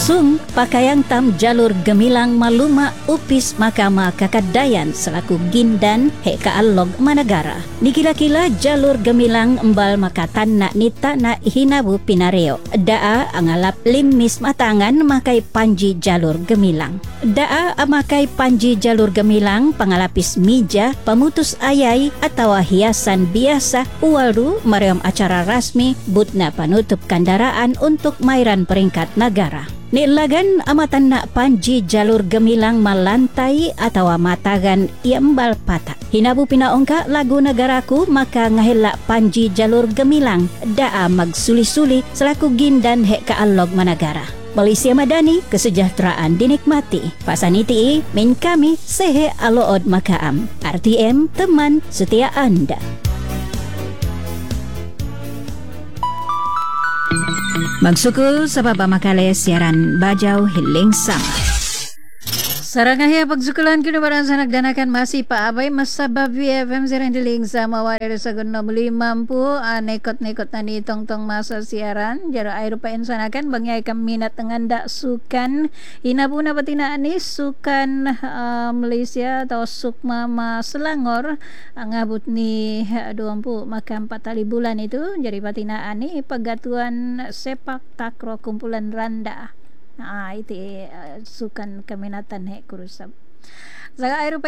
Sung pakayang tam jalur gemilang maluma upis Mahkamah Kakadayan selaku gindan he kaalog managara. Nikila-kila jalur gemilang embal makatan nak nita nak hinabu pinareo. Daa angalap limis matangan makai panji jalur gemilang. Daa amakai panji jalur gemilang pangalapis mija, pemutus ayai atau hiasan biasa uwalu mariam acara rasmi butna panutup kendaraan untuk mairan peringkat negara. Nilagan amatan nak panji jalur gemilang malantai atau matagan iambal patah. Hinabu pinaongka lagu negaraku maka ngahilak panji jalur gemilang daa magsuli-suli selaku gindan hek kaalog managara. Malaysia Madani, kesejahteraan dinikmati. Pasaniti min kami sehe alood makaam. RTM teman setia anda. Magsukul sa papamakali siaran Bajau Hiling Sama. Sarangahya pagsukulan kinubaran sa nagdanakan masih paabay masabab VFM siaran Hiling Sama warero sa gunno muli mampu nekot-nekot na ni tong-tong masa siaran jaro air pa insanakan bangyay kam minat nganda sukan inabuna patinaan ni sukan Malaysia atau Sukma Selangor ngabut ni 20 maka 4 bulan itu jadi patinaan ni pagatuan sepak takraw kumpulan randa. Itu sukan keminatan kurusab. Sa aeropa